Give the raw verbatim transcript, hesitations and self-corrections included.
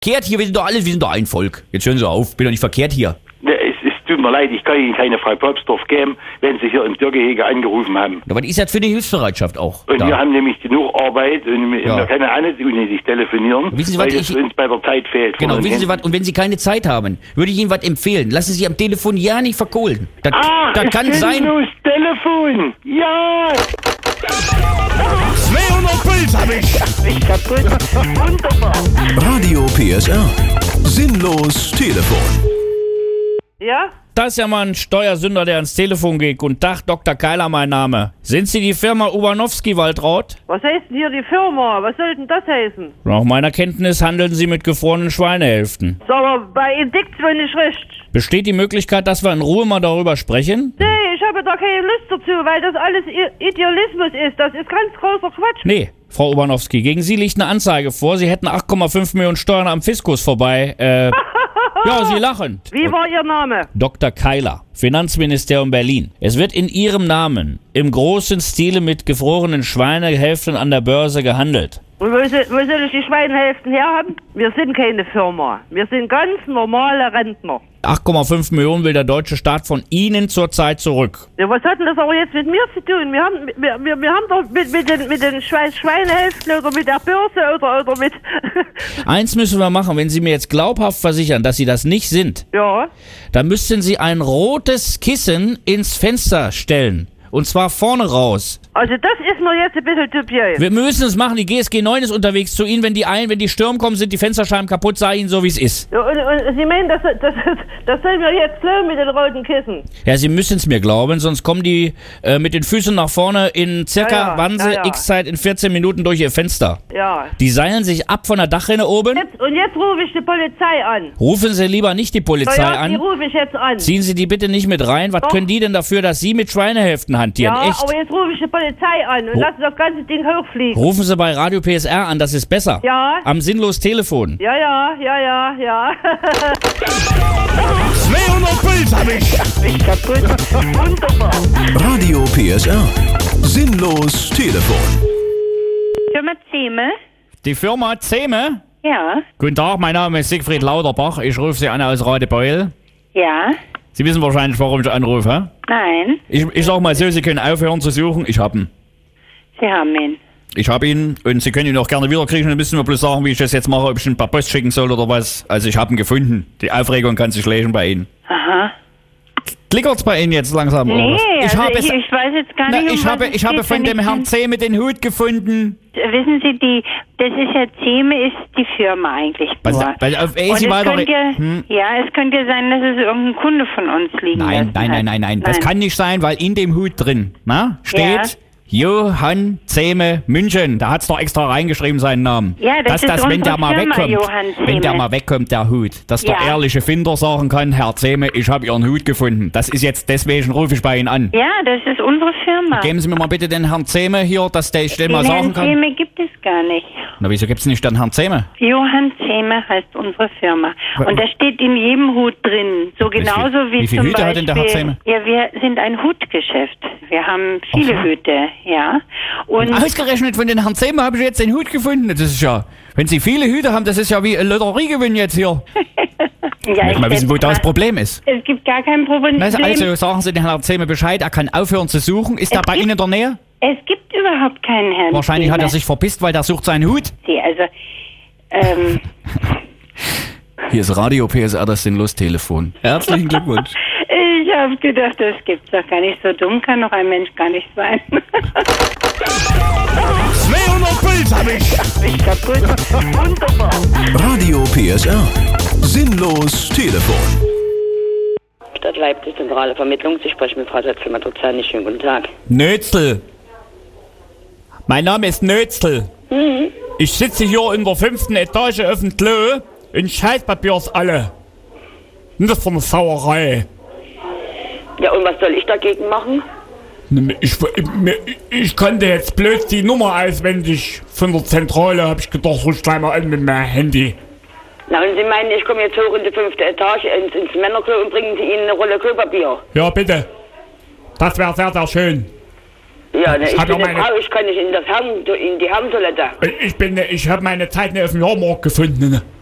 Verkehrt hier, wir sind doch alle, wir sind doch ein Volk. Jetzt hören Sie auf, bin doch nicht verkehrt hier. Ja, es, es tut mir leid, ich kann Ihnen keine Frau Popsdorf geben, wenn Sie hier im Tiergehege angerufen haben. Aber was ist das für eine Hilfsbereitschaft auch? Und da? wir haben nämlich genug Arbeit und wir Ja. können auch nicht unnötig telefonieren, Wissen Sie, weil was es ich- uns bei der Zeit fehlt. Genau, Von den wissen Sie Händen. was? Und wenn Sie keine Zeit haben, würde ich Ihnen was empfehlen. Lassen Sie am Telefon ja nicht verkohlen. Das, Ah, das es kann geht sein. los, Telefon! Ja! zweihundert Puls hab ich. Ich kaputt. Wunderbar. Radio P S R. Sinnlos Telefon. Ja? Das ist ja mal ein Steuersünder, der ans Telefon geht. Guten Tag, Doktor Keiler, mein Name. Sind Sie die Firma Ubanowski-Waltraud? Was heißt denn hier die Firma? Was soll denn das heißen? Nach meiner Kenntnis handeln Sie mit gefrorenen Schweinehälften. Sag mal, bei Indikt wohl nicht recht. Besteht die Möglichkeit, dass wir in Ruhe mal darüber sprechen? Nee, ich habe da keine Lust dazu, weil das alles I- Idealismus ist. Das ist ganz großer Quatsch. Nee, Frau Ubanowski, gegen Sie liegt eine Anzeige vor. Sie hätten acht Komma fünf Millionen Steuern am Fiskus vorbei. Äh, ja, Sie lachen. Wie war Ihr Name? Doktor Keiler, Finanzministerium Berlin. Es wird in Ihrem Namen im großen Stile mit gefrorenen Schweinehälften an der Börse gehandelt. Und wo soll, wo soll ich die Schweinehälften herhaben? Wir sind keine Firma. Wir sind ganz normale Rentner. acht Komma fünf Millionen will der deutsche Staat von Ihnen zurzeit zurück. Ja, was hat denn das aber jetzt mit mir zu tun? Wir haben, wir, wir, wir haben doch mit, mit den, mit den Schwe- Schweinehälften oder mit der Börse oder, oder mit... Eins müssen wir machen, wenn Sie mir jetzt glaubhaft versichern, dass Sie das nicht sind, Ja. dann müssten Sie ein rotes Kissen ins Fenster stellen. Und zwar vorne raus. Also das ist mir jetzt ein bisschen dubios. Wir müssen es machen. Die G S G neun ist unterwegs zu Ihnen. Wenn die ein, wenn die Stürme kommen, sind die Fensterscheiben kaputt. Sag Ihnen so, wie es ist. Ja, und, und Sie meinen, das, das, das soll mir jetzt glauben mit den roten Kissen? Ja, Sie müssen es mir glauben, sonst kommen die äh, mit den Füßen nach vorne in circa, Ja, ja, wann sie ja, ja. X-Zeit in vierzehn Minuten durch Ihr Fenster. Ja. Die seilen sich ab von der Dachrinne oben. Jetzt, und jetzt rufe ich die Polizei an. Rufen Sie lieber nicht die Polizei Na ja, die an. rufe ich jetzt an. Ziehen Sie die bitte nicht mit rein. Was Doch. können die denn dafür, dass Sie mit Schweinehälften hantieren? ja, Echt? aber jetzt rufe ich die Polizei an und Ru- lasse das ganze Ding hochfliegen. Rufen Sie bei Radio P S R an, das ist besser. Ja. Am sinnlos Telefon. Ja, ja, ja, ja, ja. zweihundert Puls hab ich. Ich kaputt. Wunderbar. Radio P S R. Sinnlos Telefon. Firma Zehme? Die Firma Zehme? Ja. Guten Tag, mein Name ist Siegfried Lauterbach. Ich rufe Sie an aus Radebeul. Ja. Sie wissen wahrscheinlich, warum ich anrufe. Nein. Ich, ich sag mal so, Sie können aufhören zu suchen. Ich hab ihn. Sie haben ihn. Ich hab ihn und Sie können ihn auch gerne wiederkriegen. Dann müssen wir bloß sagen, wie ich das jetzt mache, ob ich ihn per Post schicken soll oder was. Also ich hab ihn gefunden. Die Aufregung kann sich lesen bei Ihnen. Aha. Klickert's bei Ihnen jetzt langsam? oder Nee, was? ich also habe ich, es, ich weiß jetzt gar na, nicht, um ich was habe, es ich habe geht, von wenn dem ich Herrn den- Zehme den Hut gefunden. Wissen Sie, die, das ist ja Zehme, ist die Firma eigentlich Was- nur. weil auf Und Easy es weiter- könnte, ja, Hm. ja, es könnte ja sein, dass es irgendein Kunde von uns liegen Nein, lassen nein, hat. nein, nein, nein. Das kann nicht sein, weil in dem Hut drin, na, steht Johann Zehme München. Da hat's doch extra reingeschrieben, seinen Namen. Ja, das Dass ist das, wenn der unsere mal Firma, wegkommt, Johann wenn der Zehme. mal wegkommt, der Hut, dass der Ja. ehrliche Finder sagen kann, Herr Zehme, ich habe Ihren Hut gefunden. Das ist jetzt, deswegen rufe ich bei Ihnen an. Ja, das ist unsere Firma. Geben Sie mir mal bitte den Herrn Zehme hier, dass der ich den Den mal sagen Herrn kann. Zehme gibt es gar nicht. Na, wieso gibt's nicht den Herrn Zehme? Johann Zehme heißt unsere Firma. Wa- Und da steht in jedem Hut drin. So Wie viel- genauso wie wie viele zum Hüte Beispiel... hat denn der Herr Zehme? Ja, wir sind ein Hutgeschäft. Wir haben viele Ach so. Hüte, ja. Und Ausgerechnet von den Herrn Zehme habe ich jetzt den Hut gefunden. Das ist ja, wenn Sie viele Hüte haben, das ist ja wie ein Lotteriegewinn jetzt hier. ja, Ich mal wissen, wo schätze das mal, Problem ist. Es gibt gar kein Problem. Na, also sagen Sie den Herrn Zehme Bescheid, er kann aufhören zu suchen. Ist er Es bei gibt- Ihnen in der Nähe? Es gibt überhaupt keinen Herrn Wahrscheinlich Zehme. hat er sich verpisst, weil der sucht seinen Hut. Sie, Also, ähm, Hier ist Radio P S R, das Sinnlos-Telefon. Herzlichen Glückwunsch. ich habe gedacht, das gibt's doch gar nicht. So dumm kann doch ein Mensch gar nicht sein. zweihundert Puls hab ich. Ich kaputt. Wunderbar. Radio P S R. Sinnlos Telefon. Stadt Leipzig, zentrale Vermittlung. Sie sprechen mit Frau Setzelmann-Truzani. Schönen guten Tag. Nötzl. Mein Name ist Nötzl. Mhm. Ich sitze hier in der fünften Etage auf dem Klo und Scheißpapier ist alle. Und das ist für eine Sauerei. Ja, und was soll ich dagegen machen? Ich, ich, ich konnte jetzt bloß die Nummer auswendig von der Zentrale, hab ich gedacht, ruf gleich mal an mit meinem Handy. Na, und Sie meinen, ich komme jetzt hoch in die fünfte Etage ins, ins Männerklo und bringen Sie Ihnen eine Rolle Klopapier? Ja, bitte. Das wäre sehr, sehr schön. Ja, ne, Ich ich hab bin ja eine meine- Frau, ich kann nicht in, das Herren, in die Herrentoilette. Ich bin, ich habe meine Zeit nicht auf dem Jahrmarkt gefunden.